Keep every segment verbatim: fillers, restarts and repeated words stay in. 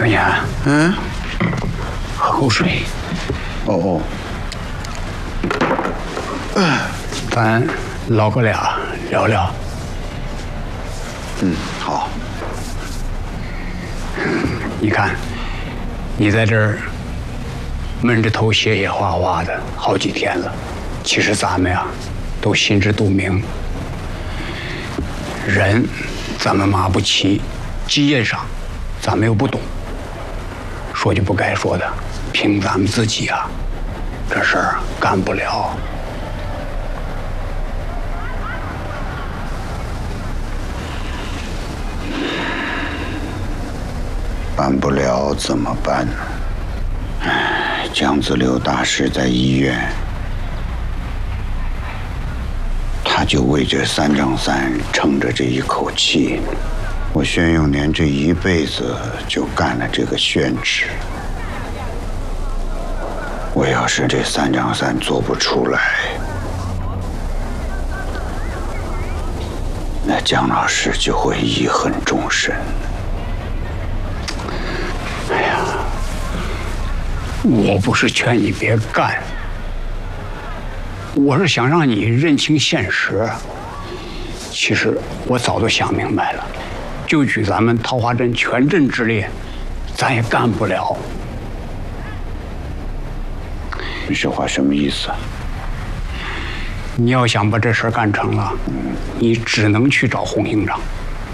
孙岩， 嗯， 喝口水。 哦哦， 咱老哥俩聊聊。 嗯，好。 你看，你在这儿闷着头写写画画的好几天了，其实咱们呀都心知肚明，人咱们马不齐，基业上咱们又不懂，说句不该说的，凭咱们自己啊，这事儿干不了。 办不了怎么办呢？唉，江子六大师在医院，他就为这三张三撑着这一口气。我宣永年这一辈子就干了这个宣旨。我要是这三张三做不出来，那江老师就会遗恨终身。 哎呀，我不是劝你别干，我是想让你认清现实。其实我早都想明白了，就举咱们桃花镇全镇之力，咱也干不了。 你这话什么意思？ 你要想把这事儿干成了，你只能去找洪营长。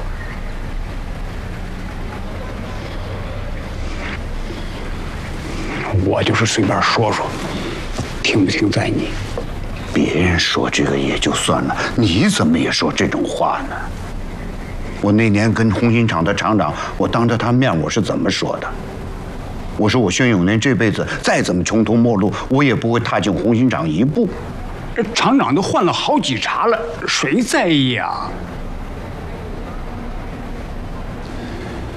我就是随便说说，听不听在你。 别人说这个也就算了，你怎么也说这种话呢？我那年跟红星厂的厂长，我当着他面我是怎么说的？我说我宣永年这辈子再怎么穷途末路，我也不会踏进红星厂一步。 这厂长都换了好几茬了，谁在意啊？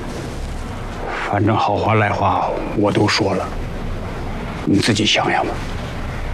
反正好话赖话我都说了，你自己想想吧。